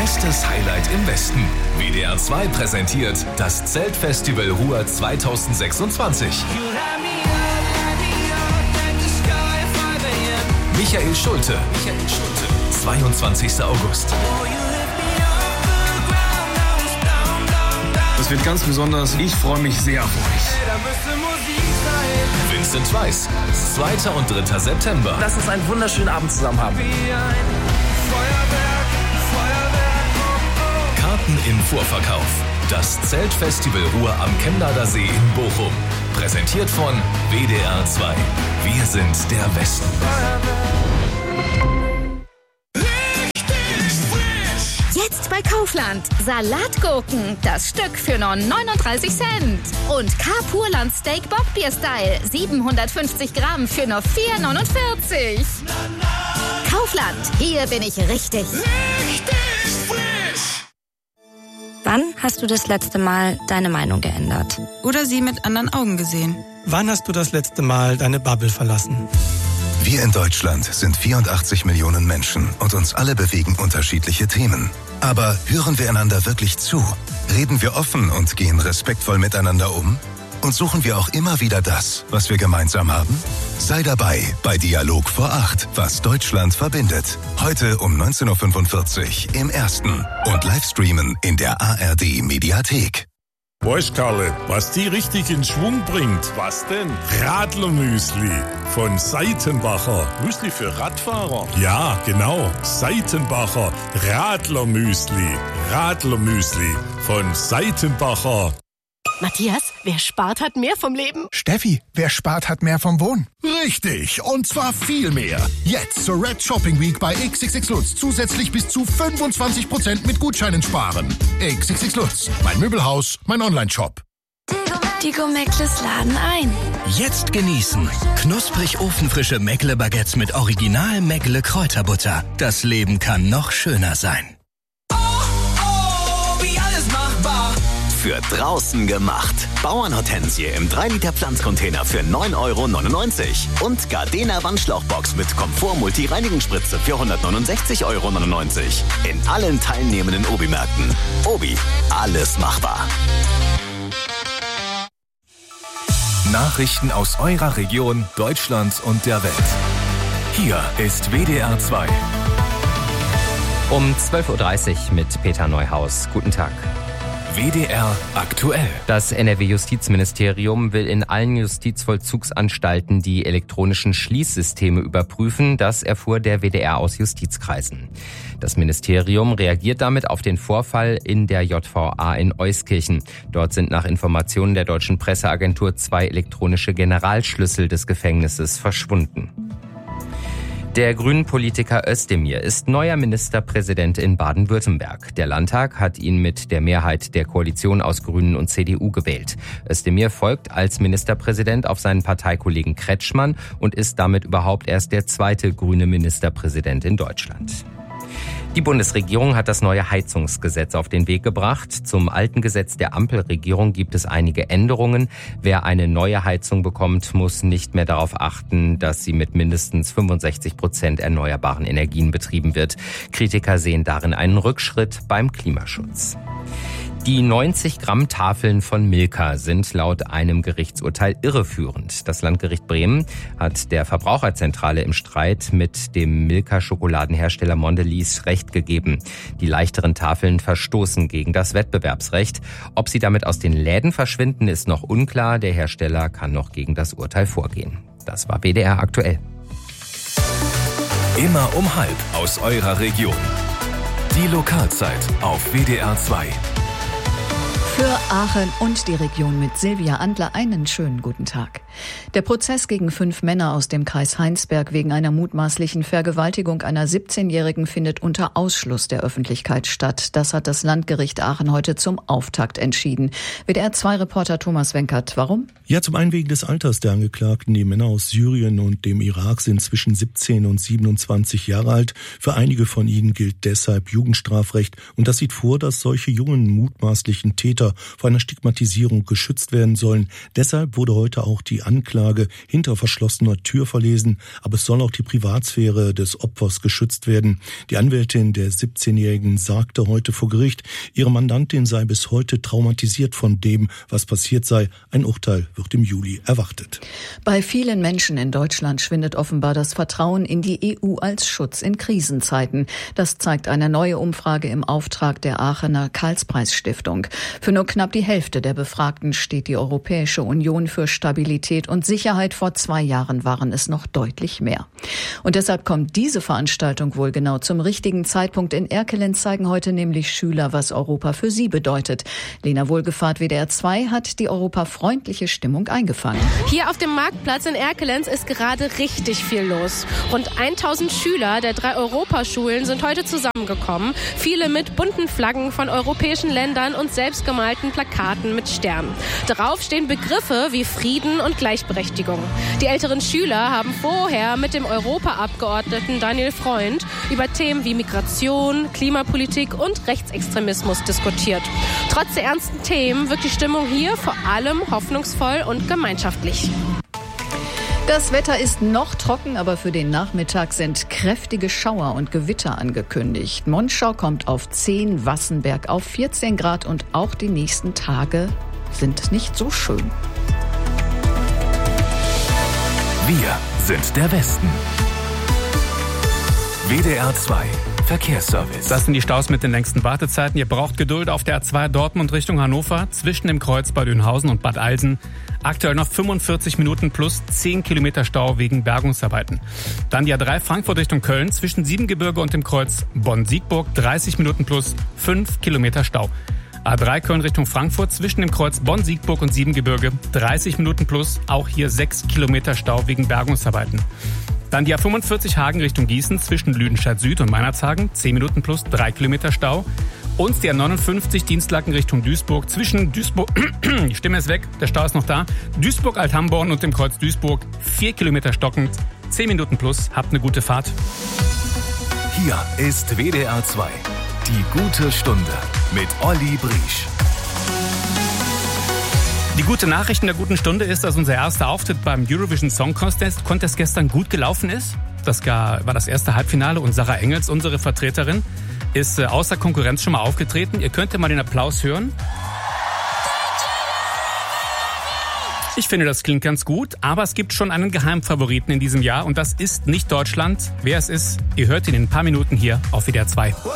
Bestes Highlight im Westen. WDR 2 präsentiert das Zeltfestival Ruhr 2026. Michael Schulte. 22. August. Das wird ganz besonders. Ich freue mich sehr auf euch. Vincent Weiss. 2. und 3. September. Lass uns einen wunderschönen Abend zusammen haben. Karten im Vorverkauf. Das Zeltfestival Ruhr am Chemnader See in Bochum. Präsentiert von WDR 2. Wir sind der Westen. Jetzt bei Kaufland. Salatgurken. Das Stück für nur 39 Cent. Und K-Purland Steak Bockbier Style. 750 Gramm für nur 4,49. Kaufland. Hier bin ich richtig. Wann hast du das letzte Mal deine Meinung geändert? Oder sie mit anderen Augen gesehen? Wann hast du das letzte Mal deine Bubble verlassen? Wir in Deutschland sind 84 Millionen Menschen und uns alle bewegen unterschiedliche Themen. Aber hören wir einander wirklich zu? Reden wir offen und gehen respektvoll miteinander um? Und suchen wir auch immer wieder das, was wir gemeinsam haben? Sei dabei bei Dialog vor 8, was Deutschland verbindet. Heute um 19.45 Uhr im Ersten und Livestreamen in der ARD Mediathek. Weißt Karle, was die richtig in Schwung bringt? Was denn? Radlermüsli von Seitenbacher. Müsli für Radfahrer? Ja, genau. Seitenbacher Radlermüsli. Radlermüsli von Seitenbacher. Matthias, wer spart, hat mehr vom Leben. Steffi, wer spart, hat mehr vom Wohnen. Richtig, und zwar viel mehr. Jetzt zur Red Shopping Week bei XXX Lutz zusätzlich bis zu 25% mit Gutscheinen sparen. XXX Lutz, mein Möbelhaus, mein Online-Shop. Die Meckles laden ein. Jetzt genießen. Knusprig ofenfrische Meckle-Baguettes mit Original Meckle Kräuterbutter. Das Leben kann noch schöner sein. Für draußen gemacht. Bauernhortensie im 3-Liter Pflanzcontainer für 9,99 € und Gardena Wandschlauchbox mit Komfort-Multi-Reinigungsspritze für 169,99 € in allen teilnehmenden Obi-Märkten. Obi, alles machbar. Nachrichten aus eurer Region, Deutschland und der Welt. Hier ist WDR 2. Um 12.30 Uhr mit Peter Neuhaus. Guten Tag. WDR aktuell. Das NRW-Justizministerium will in allen Justizvollzugsanstalten die elektronischen Schließsysteme überprüfen. Das erfuhr der WDR aus Justizkreisen. Das Ministerium reagiert damit auf den Vorfall in der JVA in Euskirchen. Dort sind nach Informationen der deutschen Presseagentur 2 elektronische Generalschlüssel des Gefängnisses verschwunden. Der Grünen-Politiker Özdemir ist neuer Ministerpräsident in Baden-Württemberg. Der Landtag hat ihn mit der Mehrheit der Koalition aus Grünen und CDU gewählt. Özdemir folgt als Ministerpräsident auf seinen Parteikollegen Kretschmann und ist damit überhaupt erst der zweite grüne Ministerpräsident in Deutschland. Die Bundesregierung hat das neue Heizungsgesetz auf den Weg gebracht. Zum alten Gesetz der Ampelregierung gibt es einige Änderungen. Wer eine neue Heizung bekommt, muss nicht mehr darauf achten, dass sie mit mindestens 65% erneuerbaren Energien betrieben wird. Kritiker sehen darin einen Rückschritt beim Klimaschutz. Die 90-Gramm-Tafeln von Milka sind laut einem Gerichtsurteil irreführend. Das Landgericht Bremen hat der Verbraucherzentrale im Streit mit dem Milka-Schokoladenhersteller Mondelez Recht gegeben. Die leichteren Tafeln verstoßen gegen das Wettbewerbsrecht. Ob sie damit aus den Läden verschwinden, ist noch unklar. Der Hersteller kann noch gegen das Urteil vorgehen. Das war WDR aktuell. Immer um 12:30 aus eurer Region. Die Lokalzeit auf WDR 2. Für Aachen und die Region mit Silvia Andler einen schönen guten Tag. Der Prozess gegen 5 Männer aus dem Kreis Heinsberg wegen einer mutmaßlichen Vergewaltigung einer 17-Jährigen findet unter Ausschluss der Öffentlichkeit statt. Das hat das Landgericht Aachen heute zum Auftakt entschieden. WDR-2-Reporter Thomas Wenkert, warum? Ja, zum einen wegen des Alters der Angeklagten. Die Männer aus Syrien und dem Irak sind zwischen 17 und 27 Jahre alt. Für einige von ihnen gilt deshalb Jugendstrafrecht. Und das sieht vor, dass solche jungen mutmaßlichen Täter vor einer Stigmatisierung geschützt werden sollen. Deshalb wurde heute auch die Anklage hinter verschlossener Tür verlesen, aber es soll auch die Privatsphäre des Opfers geschützt werden. Die Anwältin der 17-Jährigen sagte heute vor Gericht, ihre Mandantin sei bis heute traumatisiert von dem, was passiert sei. Ein Urteil wird im Juli erwartet. Bei vielen Menschen in Deutschland schwindet offenbar das Vertrauen in die EU als Schutz in Krisenzeiten. Das zeigt eine neue Umfrage im Auftrag der Aachener Karlspreis-Stiftung. Für nur knapp die Hälfte der Befragten steht die Europäische Union für Stabilität und Sicherheit. Vor 2 Jahren waren es noch deutlich mehr. Und deshalb kommt diese Veranstaltung wohl genau zum richtigen Zeitpunkt. In Erkelenz zeigen heute nämlich Schüler, was Europa für sie bedeutet. Lena Wohlgefahrt, WDR 2, hat die europafreundliche Stimmung eingefangen. Hier auf dem Marktplatz in Erkelenz ist gerade richtig viel los. Rund 1000 Schüler der 3 Europaschulen sind heute zusammengekommen. Viele mit bunten Flaggen von europäischen Ländern und selbstgemalten Plakaten mit Sternen. Darauf stehen Begriffe wie Frieden und Gleichberechtigung. Die älteren Schüler haben vorher mit dem Europaabgeordneten Daniel Freund über Themen wie Migration, Klimapolitik und Rechtsextremismus diskutiert. Trotz der ernsten Themen wirkt die Stimmung hier vor allem hoffnungsvoll und gemeinschaftlich. Das Wetter ist noch trocken, aber für den Nachmittag sind kräftige Schauer und Gewitter angekündigt. Monschau kommt auf 10, Wassenberg auf 14 Grad und auch die nächsten Tage sind nicht so schön. Wir sind der Westen. WDR 2 Verkehrsservice. Das sind die Staus mit den längsten Wartezeiten. Ihr braucht Geduld auf der A2 Dortmund Richtung Hannover zwischen dem Kreuz bei Dönhausen und Bad Eilsen. Aktuell noch 45 Minuten plus 10 Kilometer Stau wegen Bergungsarbeiten. Dann die A3 Frankfurt Richtung Köln zwischen Siebengebirge und dem Kreuz Bonn-Siegburg 30 Minuten plus 5 Kilometer Stau. A3 Köln Richtung Frankfurt zwischen dem Kreuz Bonn-Siegburg und Siebengebirge 30 Minuten plus, auch hier 6 Kilometer Stau wegen Bergungsarbeiten. Dann die A45 Hagen Richtung Gießen zwischen Lüdenscheid Süd und Meinerzhagen 10 Minuten plus 3 Kilometer Stau. Und die A59 Dienstlaken Richtung Duisburg zwischen Duisburg, die Stimme ist weg, der Stau ist noch da, Duisburg-Althamborn und dem Kreuz Duisburg 4 Kilometer stockend, 10 Minuten plus, habt eine gute Fahrt. Hier ist WDR 2, die gute Stunde mit Olli Briesch. Die gute Nachricht in der guten Stunde ist, dass unser erster Auftritt beim Eurovision Song Contest gestern gut gelaufen ist. Das war das erste Halbfinale und Sarah Engels, unsere Vertreterin, ist außer Konkurrenz schon mal aufgetreten. Ihr könnt ja mal den Applaus hören. Ich finde, das klingt ganz gut, aber es gibt schon einen Geheimfavoriten in diesem Jahr und das ist nicht Deutschland. Wer es ist, ihr hört ihn in ein paar Minuten hier auf WDR 2.